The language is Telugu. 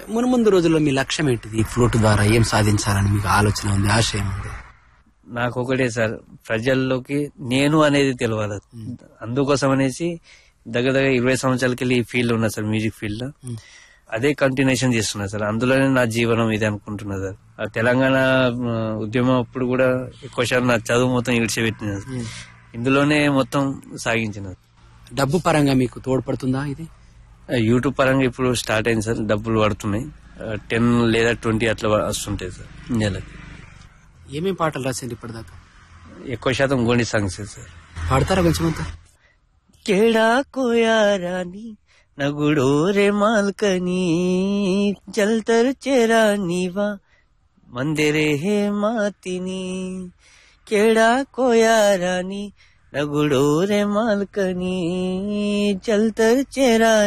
మున్ముందు రోజుల్లో మీ లక్ష్యం ఏంటిది? ఫ్లూట్ ద్వారా ఏం సాధించాలని మీకు ఆలోచన ఉంది, ఆశయం ఉంది? నాకు ఒకటే సార్, ప్రజల్లోకి నేను అనేది తెలియాలి. అందుకోసం అనేసి దగ్గర 20 సంవత్సరాలకి వెళ్ళి ఈ ఫీల్డ్ ఉన్నా సార్, మ్యూజిక్ ఫీల్డ్ లో. అదే కంటిన్యూషన్ చేస్తున్నా సార్. అందులోనే నా జీవనం ఇది అనుకుంటున్నా సార్. ఆ తెలంగాణ ఉద్యమం అప్పుడు కూడా ఎక్కువ శాతం నా చదువు మొత్తం ఇడిచిపెట్టిన, ఇందులోనే మొత్తం సాగించిన. డబ్బు పరంగా మీకు తోడ్పడుతుందా ఇది? యూట్యూబ్ పరంగా ఇప్పుడు స్టార్ట్ అయింది సార్, డబ్బులు పడుతున్నాయి. 10 లేదా 20 అట్లా వస్తుంటాయి సార్ నెలకి. ఏమేం పాటలు రాసింది ఇప్పటిదాకా? ఎక్కువ శాతం గోండి సాంగ్స్ సార్. పాడతారా కొంచెం అంతా? కేడా కోయారాని నగుడో రే మాల్కని జల్తర్ చేరా నీవా మందిరే హే మాతిని. కేడా కోయారాని నగుడో రే మాల్కని జల్తర్ చేరా